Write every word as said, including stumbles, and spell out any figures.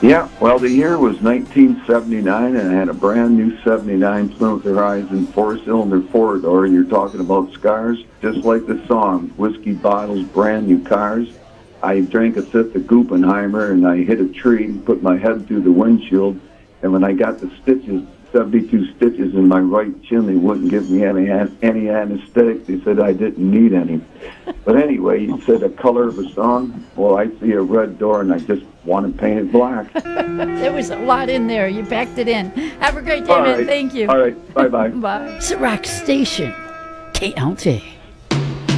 Yeah, well, the year was nineteen seventy-nine, and I had a brand new seventy-nine Plymouth Horizon four-cylinder four-door. You're talking about scars, just like the song, whiskey bottles, brand new cars. I drank a fifth of Guggenheimer, and I hit a tree and put my head through the windshield. And when I got the stitches, seventy-two stitches in my right chin, they wouldn't give me any any anesthetic. They said I didn't need any. But anyway, you said a color of a song. Well, I see a red door, and I just want to paint it black. There was a lot in there. You packed it in. Have a great day, All man. right. Thank you. All right. Bye-bye. Bye. It's a rock station. K L J.